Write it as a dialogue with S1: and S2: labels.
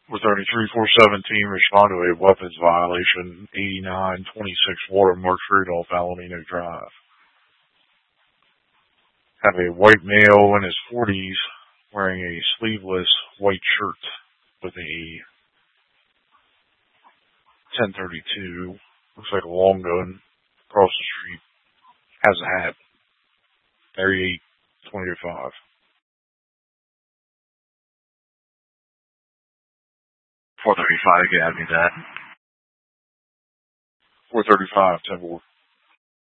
S1: 433-417, respond to a weapons violation, 8926 Watermark Street off Alamino Drive. Have a white male in his 40s wearing a sleeveless white shirt with a 1032, looks like a long gun, across the street, has a hat, area 8, 20-5. 435, you had me that. 435, 10-4.